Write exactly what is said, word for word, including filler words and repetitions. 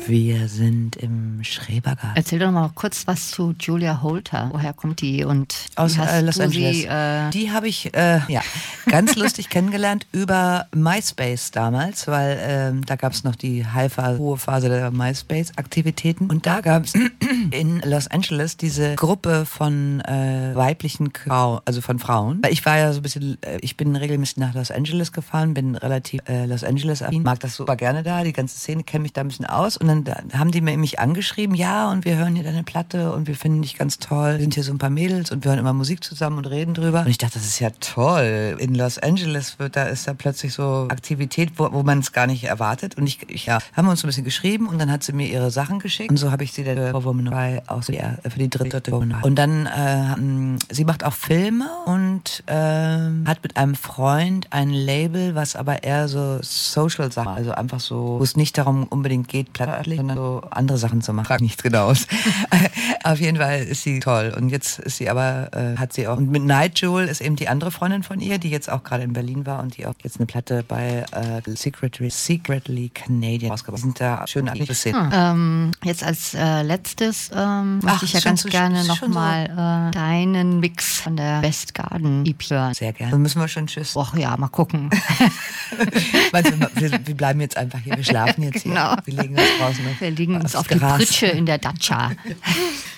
Wir sind im Schrebergarten. Erzähl doch mal kurz was zu Julia Holter. Woher kommt die und aus wie hast äh, Los du Angeles? Sie, äh die habe ich äh, ja ganz lustig kennengelernt über MySpace damals, weil ähm, da gab es noch die High-Phase, hohe Phase der MySpace-Aktivitäten. Und da gab es in Los Angeles diese Gruppe von äh, weiblichen Frauen, also von Frauen. Ich war ja so ein bisschen, äh, ich bin regelmäßig nach Los Angeles gefahren, bin relativ äh, Los Angeles-affin, mag das super gerne da, die ganze Szene, kenne mich da ein bisschen aus. Und dann da, haben die mir mich angeschrieben, ja, und wir hören hier deine Platte und wir finden dich ganz toll. Wir sind hier so ein paar Mädels und wir hören immer Musik zusammen und reden drüber. Und ich dachte, das ist ja toll. In Los Angeles wird da ist da plötzlich so Aktivität, wo, wo man es gar nicht erwartet. Und ich, ich ja, haben wir uns ein bisschen geschrieben und dann hat sie mir ihre Sachen geschickt. Und so habe ich sie dann für Woman drei auch so, ja, für die dritte Woman drei. Und dann, äh, sie macht auch Filme und äh, hat mit einem Freund ein Label, was aber eher so Social-Sachen, also einfach so, wo es nicht darum unbedingt geht, plattlich, sondern so andere Sachen zu machen. Frag nichts genau aus. Auf jeden Fall ist sie toll. Und jetzt ist sie aber, äh, hat sie auch, und mit Night Jewel ist eben die andere Freundin von ihr, die jetzt auch gerade in Berlin war und die auch jetzt eine Platte bei äh, Secretly, Secretly Canadian rausgebracht. Die sind da schön angesehen. Hm. Ähm, jetzt als äh, letztes ähm, möchte Ach, ich ja schon ganz so- gerne schon nochmal so. äh, deinen Mix von der West Garden E P hören. Sehr gerne. Dann müssen wir schon tschüss. Och ja, mal gucken. Meinst du, wir, wir bleiben jetzt einfach hier, wir schlafen jetzt Genau. hier. Wir legen uns draußen auf, Wir legen uns aufs auf die Gras. Pritsche in der Datscha.